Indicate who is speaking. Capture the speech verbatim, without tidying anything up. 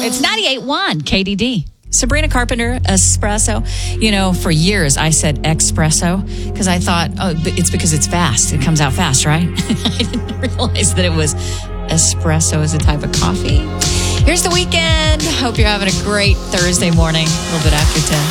Speaker 1: It's ninety-eight point one K D D.
Speaker 2: Sabrina Carpenter, espresso. You know, for years I said espresso because I thought, oh, it's because it's fast. It comes out fast, right? I didn't realize that it was espresso as a type of coffee. Here's the weekend. Hope you're having a great Thursday morning, a little bit after ten.